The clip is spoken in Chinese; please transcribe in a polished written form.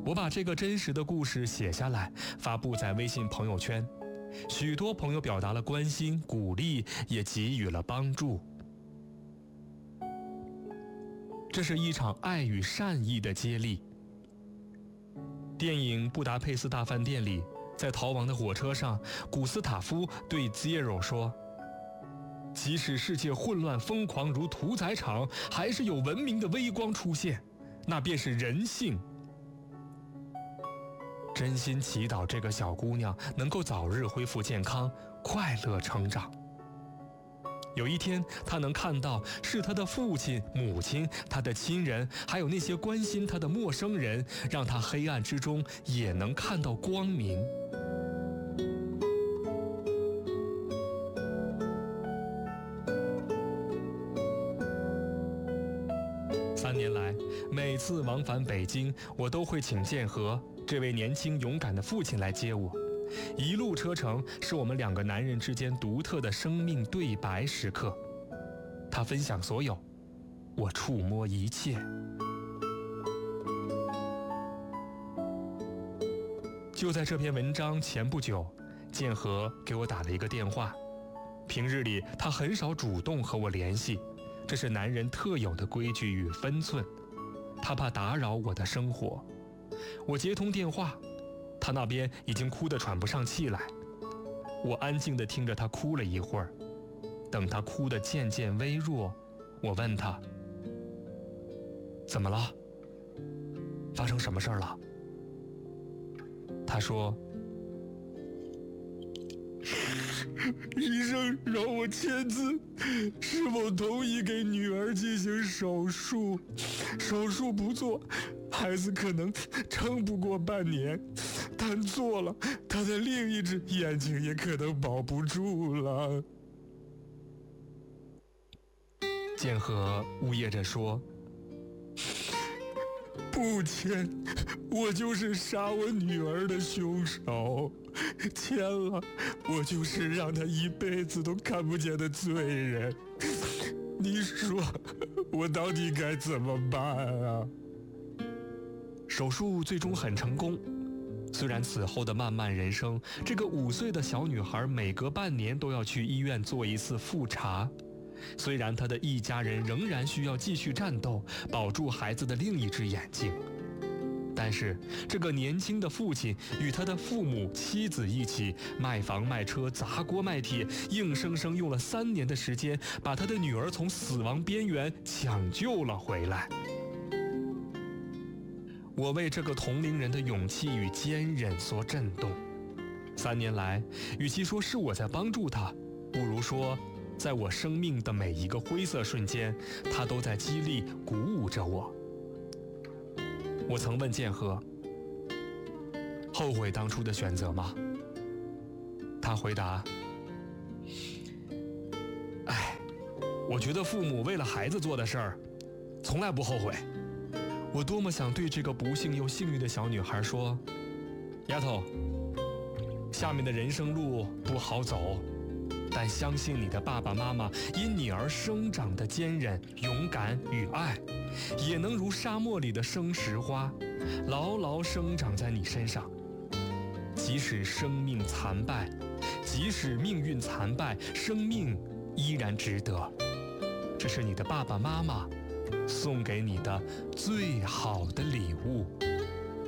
我把这个真实的故事写下来，发布在微信朋友圈，许多朋友表达了关心、鼓励，也给予了帮助。这是一场爱与善意的接力。电影《布达佩斯大饭店》里，在逃亡的火车上，古斯塔夫对 Zero 说，即使世界混乱疯狂如屠宰场，还是有文明的微光出现，那便是人性。真心祈祷这个小姑娘能够早日恢复健康，快乐成长。有一天，她能看到是她的父亲、母亲、她的亲人，还有那些关心她的陌生人，让她黑暗之中也能看到光明。3年来，每次往返北京，我都会请建和这位年轻勇敢的父亲来接我。一路车程是我们2个男人之间独特的生命对白时刻。他分享所有，我触摸一切。就在这篇文章前不久，建和给我打了一个电话。平日里他很少主动和我联系，这是男人特有的规矩与分寸，他怕打扰我的生活。我接通电话，他那边已经哭得喘不上气来。我安静地听着他哭了一会儿，等他哭得渐渐微弱，我问他，怎么了？发生什么事儿了？他说，医生让我签字，是否同意给女儿进行手术？手术不做，孩子可能撑不过半年，但做了，他的另一只眼睛也可能保不住了。建和呜咽着说，不签，我就是杀我女儿的凶手，签了，我就是让她一辈子都看不见的罪人。你说我到底该怎么办啊？手术最终很成功，虽然此后的漫漫人生，这个5岁的小女孩每隔半年都要去医院做一次复查，虽然她的一家人仍然需要继续战斗，保住孩子的另一只眼睛，但是这个年轻的父亲与他的父母、妻子一起卖房卖车、砸锅卖铁，硬生生用了3年的时间，把他的女儿从死亡边缘抢救了回来。我为这个同龄人的勇气与坚韧所震动。3年来，与其说是我在帮助他，不如说，在我生命的每一个灰色瞬间，他都在激励、鼓舞着我。我曾问建和，后悔当初的选择吗？他回答，我觉得父母为了孩子做的事儿，从来不后悔。我多么想对这个不幸又幸运的小女孩说，丫头，下面的人生路不好走，但相信你的爸爸妈妈因你而生长的坚韧、勇敢与爱，也能如沙漠里的生石花，牢牢生长在你身上。即使生命残败，即使命运残败，生命依然值得。这是你的爸爸妈妈送给你的最好的礼